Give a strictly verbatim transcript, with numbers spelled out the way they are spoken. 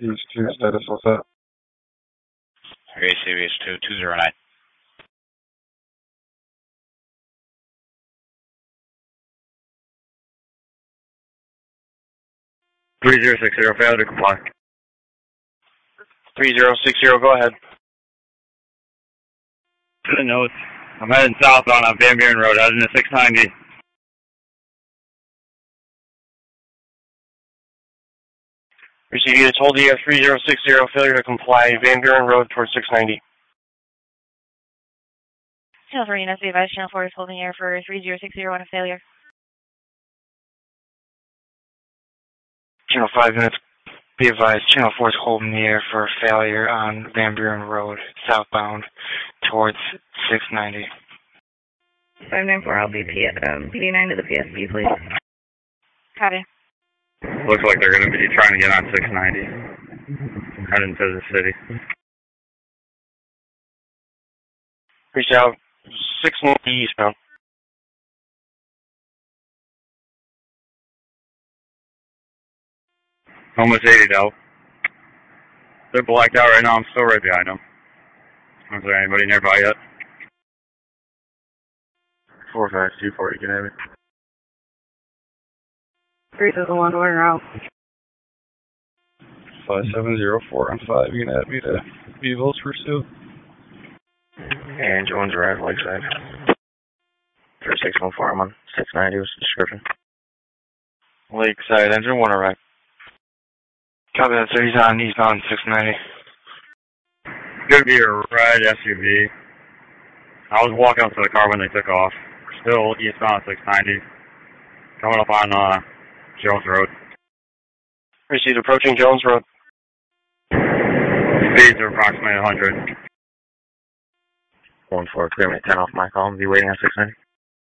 H two status, what's that? A C V H two, two zero nine. three zero six zero, failure to comply. three zero six zero, go ahead. Good notes. I'm heading southbound on Van Buren Road, heading to six ninety. Receive units hold E F three zero six zero, failure to comply, Van Buren Road towards six ninety. Channel four units, be advised, Channel four is holding air for three zero six zero on a failure. Channel five units, be advised, Channel four is holding the air for a failure on Van Buren Road, southbound, towards six ninety. five nine four, I'll be P um, P D nine to the P S B, please. Copy. Looks like they're going to be trying to get on six ninety, heading to the city. Reach out, six ninety eastbound. Almost eighty, though. They're blacked out right now. I'm still right behind them. Is there anybody nearby yet? four five two four, you can have it. three seven one, order out. five seven zero four on five, you can add me to Beeville's Pursuit. And Jones arrived Lakeside. three six one four, I'm on six ninety, what's the description? Lakeside, engine one arrived. Copy that, sir, he's on eastbound six ninety. It's going to be a red S U V. I was walking up to the car when they took off. We're still eastbound six ninety. Coming up on uh, Jones Road. Received approaching Jones Road. Speeds are approximately one hundred. one four, clear me at ten off my column, be waiting on six ninety.